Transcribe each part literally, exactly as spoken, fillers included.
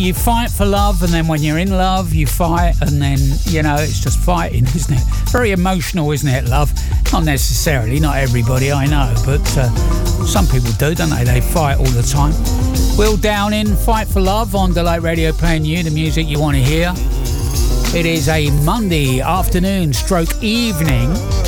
you fight for love, and then when you're in love, you fight, and then, you know, it's just fighting, isn't it? Very emotional, isn't it, love? Not necessarily, not everybody, I know, but uh, some people do, don't they? They fight all the time. Will Downing, Fight for Love on Delight Radio, playing you the music you want to hear. It is a Monday afternoon stroke evening,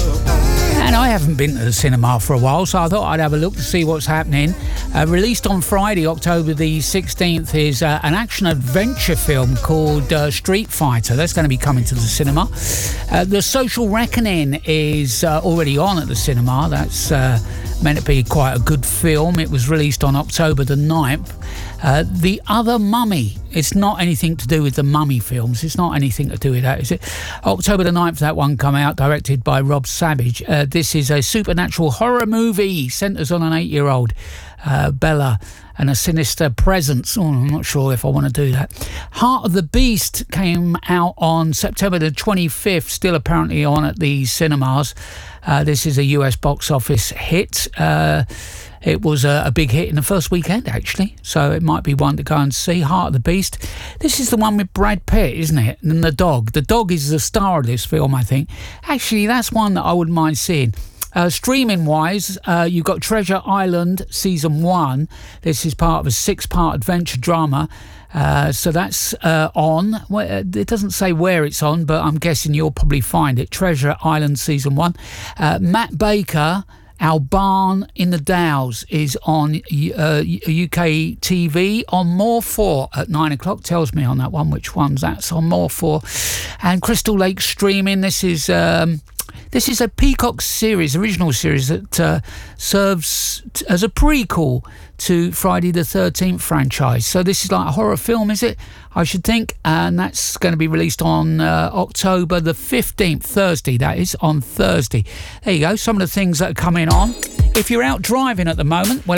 and I haven't been to the cinema for a while, so I thought I'd have a look to see what's happening. Uh, released on Friday, October the sixteenth, is uh, an action-adventure film called uh, Street Fighter. That's going to be coming to the cinema. Uh, the Social Reckoning is uh, already on at the cinema. That's uh, meant to be quite a good film. It was released on October the ninth. Uh, the Other Mummy. It's not anything to do with the Mummy films. It's not anything to do with that, is it? October the ninth, that one come out, directed by Rob Savage. Uh, this is a supernatural horror movie. Centres on an eight-year-old, uh, Bella, and a sinister presence. Oh, I'm not sure if I want to do that. Heart of the Beast came out on September the twenty-fifth, still apparently on at the cinemas. Uh, this is a U S box office hit. Uh, it was a, a big hit in the first weekend, actually, so it might be one to go and see. Heart of the Beast. This is the one with Brad Pitt, isn't it? And the dog. The dog is the star of this film, I think. Actually, that's one that I wouldn't mind seeing. Uh, streaming-wise, uh, you've got Treasure Island Season one. This is part of a six-part adventure drama. Uh, so that's uh, on. Well, it doesn't say where it's on, but I'm guessing you'll probably find it. Treasure Island Season one. Uh, Matt Baker, Our Barn in the Dow's, is on uh, U K T V on More four at nine o'clock. Tells me on that one which one's that's on More four. And Crystal Lake streaming. This is... Um, This is a Peacock series, original series, that uh, serves t- as a prequel to Friday the thirteenth franchise. So this is like a horror film, is it? I should think. And that's going to be released on uh, October the fifteenth, Thursday, that is, on Thursday. There you go, some of the things that are coming on. If you're out driving at the moment, well,